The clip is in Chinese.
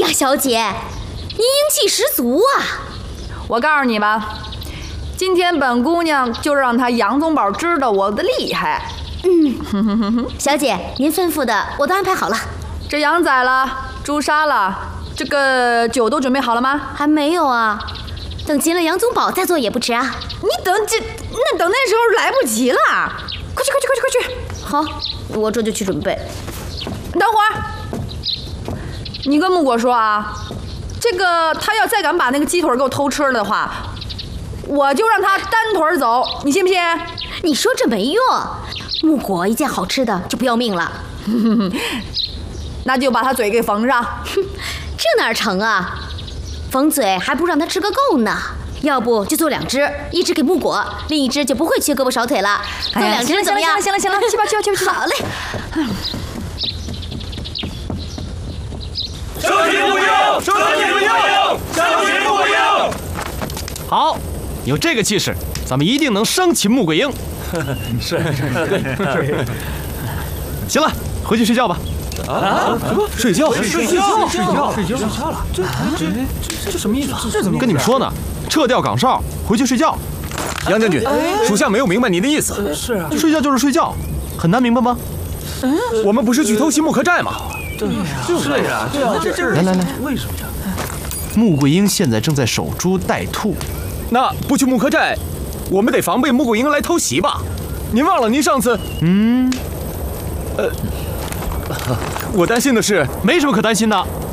呀，小姐，您英气十足啊！ 我告诉你吧，今天本姑娘就让他杨宗保知道我的厉害。 小姐，您吩咐的我都安排好了。 这羊宰了，猪杀了，这个酒都准备好了吗？ 还没有啊，等擒了杨宗保再做也不迟啊。 你等那时候来不及了，快去！ 好，我这就去准备。 等会儿，你跟木果说啊，这个他要再敢把那个鸡腿给我偷吃了的话，我就让他单腿走，你信不信？ 你说这没用，木果一见好吃的就不要命了。 那就把他嘴给缝上。 这哪成啊？缝嘴还不如让他吃个够呢。要不就做2只，一只给木果，另一只就不会缺胳膊少腿了。做2只怎么样？ 行了，去吧。 好嘞。 生擒木鹰！ 好，有这个气势，咱们一定能生擒穆桂英。 是。 行了，回去睡觉吧。 啊？什么？睡觉了？这什么意思？这怎么？ 跟你们说呢，撤掉岗哨，回去睡觉。 杨将军，属下没有明白你的意思。 是啊， 睡觉就是睡觉，很难明白吗？ 我们不是去偷袭木刻寨吗？ 对呀， 来， 为什么呀？ 穆桂英现在正在守株待兔， 那不去木刻寨，我们得防备穆桂英来偷袭吧？您忘了您上次……我担心的是， 没什么可担心的。